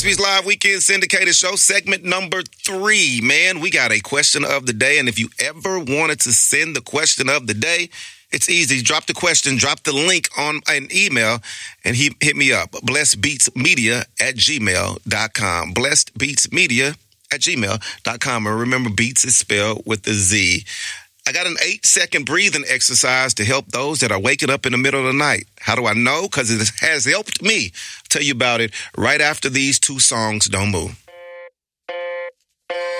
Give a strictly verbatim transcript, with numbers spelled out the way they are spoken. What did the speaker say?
Beats Live Weekend Syndicated Show, segment number three. Man, we got a question of the day, and if you ever wanted to send the question of the day, it's easy. Drop the question, drop the link on an email, and he, hit me up. blessedbeatsmedia at gmail dot com. blessedbeatsmedia at gmail dot com. And remember, Beats is spelled with a Z. I got an eight-second breathing exercise to help those that are waking up in the middle of the night. How do I know? Because it has helped me. I'll tell you about it right after these two songs. Don't move.